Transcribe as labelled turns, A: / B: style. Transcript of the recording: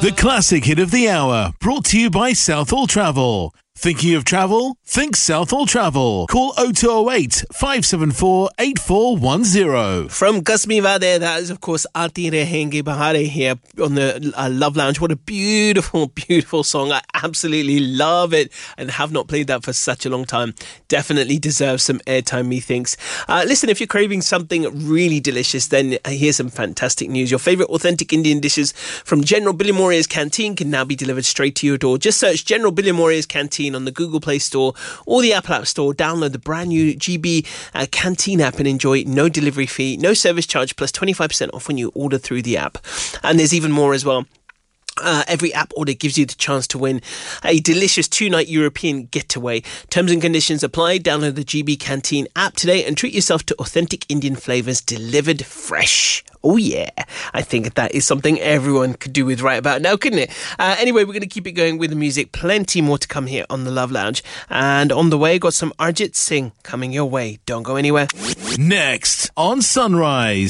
A: The classic hit of the hour, brought to you by Southall Travel. Thinking of travel? Think Southall Travel. Call 0208 574 8410.
B: From Gasmi Vade, that is, of course, Aati Rahenge Bahare here on the Love Lounge. What a beautiful, beautiful song. I absolutely love it and have not played that for such a long time. Definitely deserves some airtime, methinks. Listen, if you're craving something really delicious, then here's some fantastic news. Your favourite authentic Indian dishes from General Billy Moria's Canteen can now be delivered straight to your door. Just search General Billy Moria's Canteen on the Google Play Store or the Apple App Store. Download the brand new GB Canteen app and enjoy no delivery fee, no service charge, plus 25% off when you order through the app. And there's even more as well. Every app order gives you the chance to win a delicious 2-night European getaway. Terms and conditions apply. Download the GB Canteen app today and treat yourself to authentic Indian flavours delivered fresh. Oh yeah, I think that is something everyone could do with right about now, couldn't it? Anyway, we're going to keep it going with the music. Plenty more to come here on the Love Lounge. And on the way, got some Arjit Singh coming your way. Don't go anywhere.
A: Next on Sunrise.